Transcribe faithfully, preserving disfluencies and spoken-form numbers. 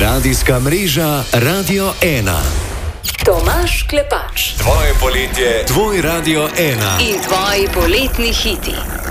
Radijska mreža Radio ena. Tomaž Klepač. Tvoje poletje, tvoj Radio ena. In tvoji poletni hiti.